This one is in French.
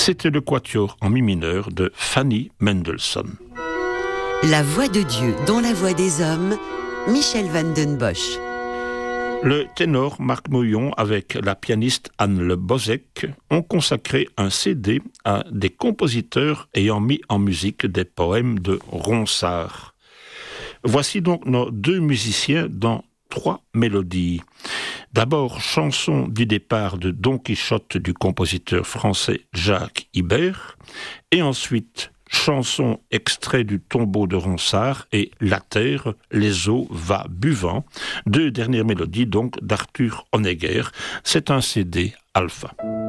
C'était le quatuor en mi mineur de Fanny Mendelssohn. La voix de Dieu dans la voix des hommes, Michel Van den Bosch. Le ténor Marc Mouillon avec la pianiste Anne Le Bozek ont consacré un CD à des compositeurs ayant mis en musique des poèmes de Ronsard. Voici donc nos deux musiciens dans 3 mélodies. D'abord, chanson du départ de Don Quichotte du compositeur français Jacques Ibert, et ensuite chanson extrait du tombeau de Ronsard et La terre, les eaux va buvant, 2 dernières mélodies donc d'Arthur Honegger. C'est un CD alpha.